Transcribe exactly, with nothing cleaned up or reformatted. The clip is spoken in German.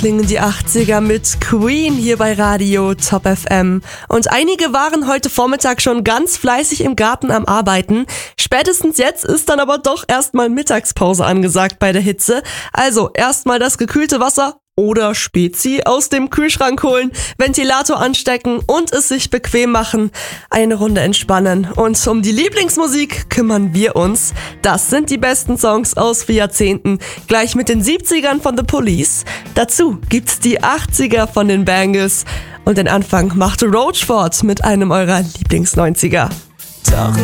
klingen die achtziger mit Queen hier bei Radio Top F M. Und einige waren heute Vormittag schon ganz fleißig im Garten am Arbeiten. Spätestens jetzt ist dann aber doch erstmal Mittagspause angesagt bei der Hitze. Also erstmal das gekühlte Wasser oder Spezi aus dem Kühlschrank holen, Ventilator anstecken und es sich bequem machen, eine Runde entspannen. Und um die Lieblingsmusik kümmern wir uns. Das sind die besten Songs aus vier Jahrzehnten, gleich mit den siebzigern von The Police. Dazu gibt's die achtziger von den Bangles. Und den Anfang machte Roachford mit einem eurer Lieblings-neunziger.